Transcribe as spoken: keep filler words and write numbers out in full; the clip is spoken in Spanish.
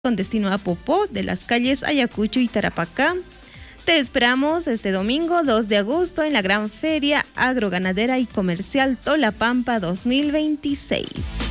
con destino a Popó de las calles Ayacucho y Tarapacá. Te esperamos este domingo dos de agosto en la Gran Feria Agroganadera y Comercial Tolapampa dos mil veintiséis.